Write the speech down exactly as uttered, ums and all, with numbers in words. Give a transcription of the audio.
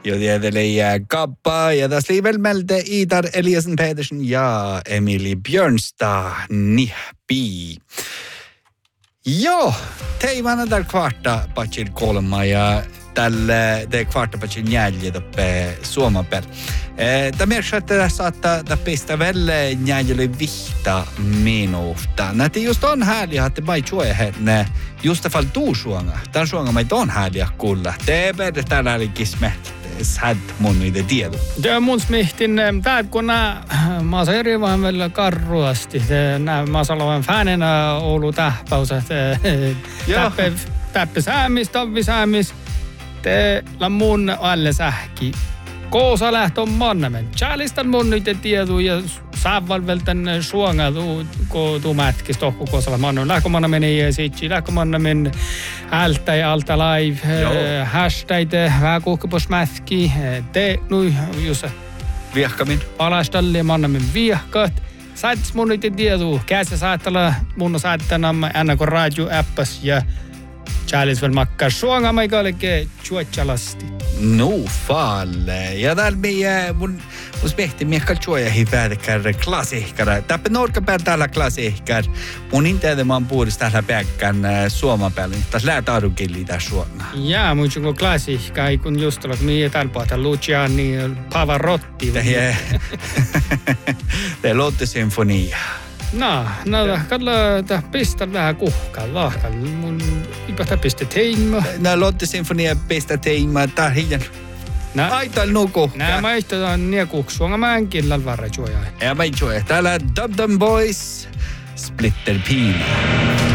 Jo tiedälle kappa ja tässä liivel melte Idar Eliasen Pedersen ja Emily Björnstad Nihpi. Joo, teivana tällä kvarta patsil kolma ja tällä te kvarta patsil jäljellä Suomen per. Tämä merkitsee, saattaa pistä välle jäljelle vihta minuuta. Näitä just on härliä, että mä ei tjoe, että just fall tuu suonga. Tämän suonga mä ei on härliä kuulla. Te verre täällä olikin smehtä. Sad mun niitä tiedä. Det mun smihtin, täältä kun nää, mä oon eri vähän vielä karruasti. Nää, mä oon ollut fänenä Oulu tähpäys, täppe, täppe säämis, tavvi säämis. Teillä mun alle sähki. Koosa lähtö on mannamen. Tjäälistan mun niitä tiedä ja saavalvel tänne suonga, kun tuu mätkis tohku koosalla mannamen. Lähkö mannamen ja sitsi, lähkö mannamen ältä ja alta live. Hashtag, vähän kuhkipos mätki. Te, nui, just Viehkamin. Alastalle mannamen viehkat. Saatis mun niitä tiedä. Käsä saattala mun on saattana aina kun radio-appas ja tjäälis väl makkaa suonga maikallekin tjuotsalasti. No falle. Ja täällä meidän mun mun spehti miekka tjuoja hiväädekär klassikkara. Täppä norkapään täällä klassikkar. Mun inteede mä oon puhudis täällä päkkän Suomen päällä. Tässä lää taadukilli tässä suonna. Jaa, mun kun klassikka, kun just olet mihin täällä pohtaa Luciani Pavarotti. Te Te Lotte-symfonia. No, no, kalla tää pistä vähän kuhkaa, lahkaa. Mun ipä pistä teimä. No, Lotte-symfonia pistä teimä. Tää hiljan. Nää, Aital nuku. Nää maistetaan niekuuksuanga mänkillä varra juoja. Ja mä juoja. Täällä Dum Dum Boys, Splitter Peen.